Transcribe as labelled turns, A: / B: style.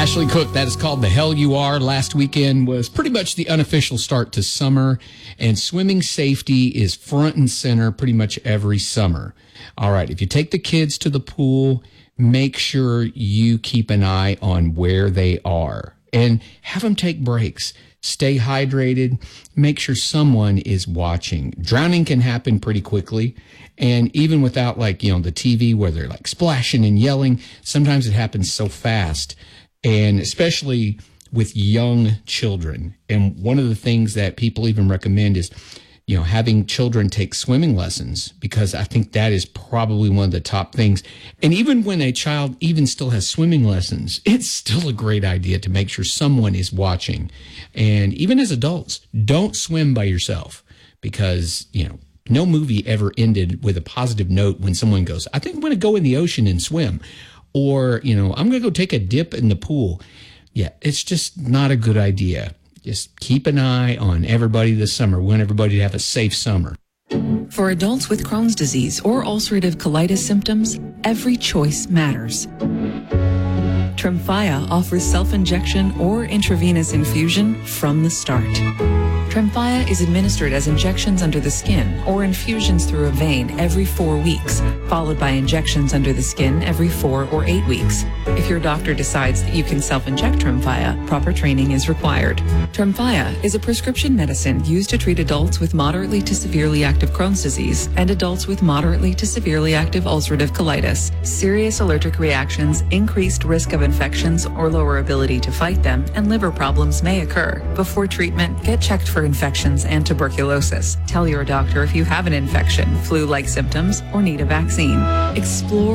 A: Ashley Cook, that is called The Hell You Are. Last weekend was pretty much the unofficial start to summer, and swimming safety is front and center pretty much every summer. All right, if you take the kids to the pool, make sure you keep an eye on where they are and have them take breaks. Stay hydrated. Make sure someone is watching. Drowning can happen pretty quickly. And even without the TV where they're splashing and yelling, sometimes it happens so fast. And especially with young children. And one of the things that people even recommend is, having children take swimming lessons, because I think that is probably one of the top things. And even when a child even still has swimming lessons, it's still a great idea to make sure someone is watching. And even as adults, don't swim by yourself, because, no movie ever ended with a positive note when someone goes, I think I'm going to go in the ocean and swim. Or, I'm going to go take a dip in the pool. Yeah, it's just not a good idea. Just keep an eye on everybody this summer. We want everybody to have a safe summer.
B: For adults with Crohn's disease or ulcerative colitis symptoms, every choice matters. Tremfya offers self-injection or intravenous infusion from the start. Tremfya is administered as injections under the skin or infusions through a vein every 4 weeks, followed by injections under the skin every 4 or 8 weeks. If your doctor decides that you can self-inject Tremfya, proper training is required. Tremfya is a prescription medicine used to treat adults with moderately to severely active Crohn's disease and adults with moderately to severely active ulcerative colitis. Serious allergic reactions, increased risk of infections or lower ability to fight them, and liver problems may occur. Before treatment, get checked for infections and tuberculosis. Tell your doctor if you have an infection, flu-like symptoms, or need a vaccine. Explore